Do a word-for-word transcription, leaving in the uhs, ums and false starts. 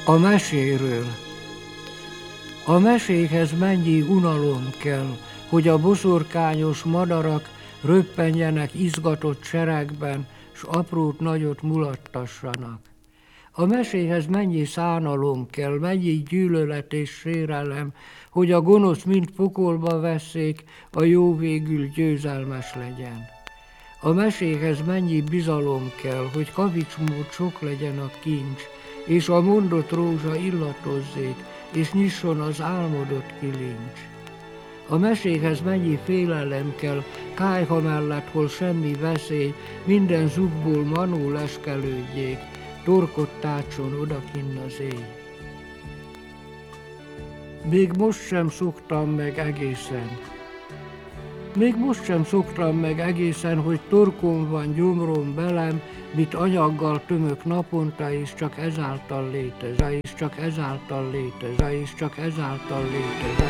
A meséről. A mesékhez mennyi unalom kell, hogy a boszorkányos madarak röppenjenek izgatott seregben, s aprót nagyot mulattassanak. A meséhez mennyi szánalom kell, mennyi gyűlölet és sérelem, hogy a gonosz mind pokolba vesszék, a jó végül győzelmes legyen. A meséhez mennyi bizalom kell, hogy kavicsmód sok legyen a kincs, és a mondott rózsa illatozzék, és nyisson az álmodott kilincs. A meséhez mennyi félelem kell, kályha mellett, hol semmi veszély, minden zugból manó leskelődjék, torkot tátson odakinn az éj. Még most sem szoktam meg egészen. Még most sem szoktam meg egészen, hogy torkom van, gyomrom belem, mit anyaggal tömök naponta, és csak ezáltal létez, és csak ezáltal létez, és csak ezáltal létez.